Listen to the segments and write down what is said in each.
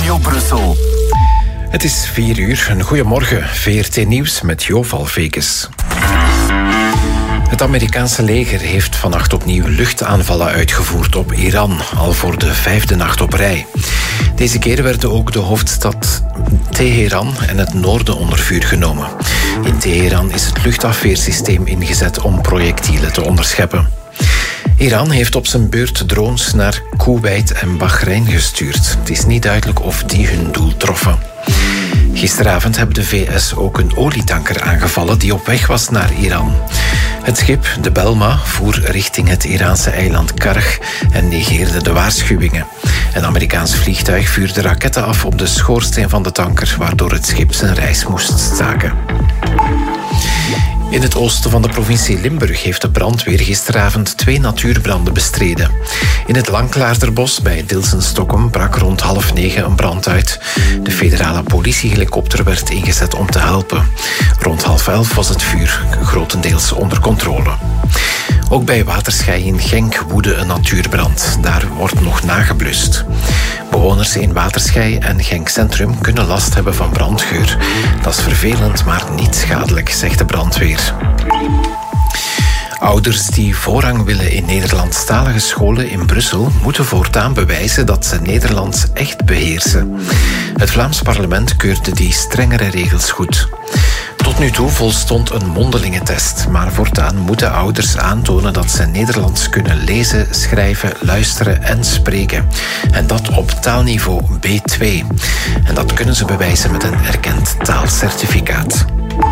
Radio Brussel. Het is 4 uur. Een goeiemorgen. VRT Nieuws met Joval Vekes. Het Amerikaanse leger heeft vannacht opnieuw luchtaanvallen uitgevoerd op Iran, al voor de 5e nacht op rij. Deze keer werden ook de hoofdstad Teheran en het noorden onder vuur genomen. In Teheran is het luchtafweersysteem ingezet om projectielen te onderscheppen. Iran heeft op zijn beurt drones naar Kuwait en Bahrein gestuurd. Het is niet duidelijk of die hun doel troffen. Gisteravond hebben de VS ook een olietanker aangevallen die op weg was naar Iran. Het schip, de Belma, voer richting het Iraanse eiland Karg en negeerde de waarschuwingen. Een Amerikaans vliegtuig vuurde raketten af op de schoorsteen van de tanker, waardoor het schip zijn reis moest staken. In het oosten van de provincie Limburg heeft de brandweer gisteravond 2 natuurbranden bestreden. In het Langklaarderbos bij Dilsen-Stokkum brak rond 8:30 een brand uit. De federale politiehelikopter werd ingezet om te helpen. Rond 10:30 was het vuur grotendeels onder controle. Ook bij Waterschei in Genk woedde een natuurbrand. Daar wordt nog nageblust. Bewoners in Waterschei en Genk Centrum kunnen last hebben van brandgeur. Dat is vervelend, maar niet schadelijk, zegt de brandweer. Ouders die voorrang willen in Nederlandstalige scholen in Brussel moeten voortaan bewijzen dat ze Nederlands echt beheersen. Het Vlaams parlement keurde die strengere regels goed. Tot nu toe volstond een mondelingentest, maar voortaan moeten ouders aantonen dat ze Nederlands kunnen lezen, schrijven, luisteren en spreken. En dat op taalniveau B2. En dat kunnen ze bewijzen met een erkend taalcertificaat.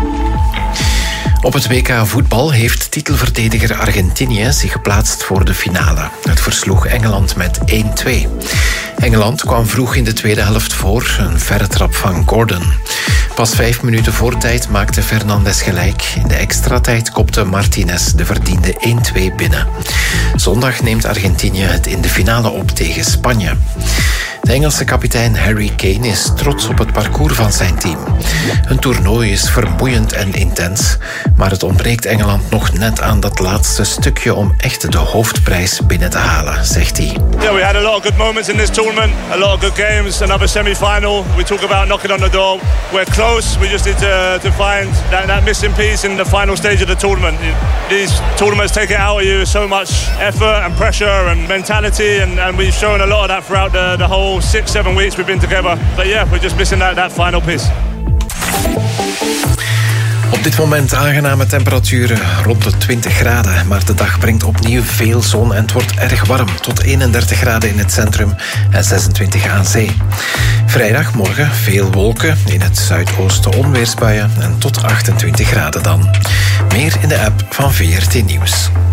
Op het WK voetbal heeft titelverdediger Argentinië zich geplaatst voor de finale. Het versloeg Engeland met 1-2. Engeland kwam vroeg in de tweede helft voor, een verre trap van Gordon. Pas 5 minuten voor tijd maakte Fernandes gelijk. In de extra tijd kopte Martinez de verdiende 1-2 binnen. Zondag neemt Argentinië het in de finale op tegen Spanje. De Engelse kapitein Harry Kane is trots op het parcours van zijn team. Hun toernooi is vermoeiend en intens, maar het ontbreekt Engeland nog net aan dat laatste stukje om echt de hoofdprijs binnen te halen, zegt hij. Yeah, we had a lot of good moments in this tournament, a lot of good games, another semi-final. We talk about knocking on the door. We're close, we just need to find that missing piece in the final stage of the tournament. These tournaments take it out of you, so much effort and pressure and mentality, and we've shown a lot of that throughout the whole 6-7 weeks we've been together. But yeah, we're just missing that final piece. Op dit moment aangename temperaturen rond de 20 graden. Maar de dag brengt opnieuw veel zon en het wordt erg warm. Tot 31 graden in het centrum en 26 aan zee. Vrijdag morgen veel wolken. In het zuidoosten onweersbuien en tot 28 graden dan. Meer in de app van VRT Nieuws.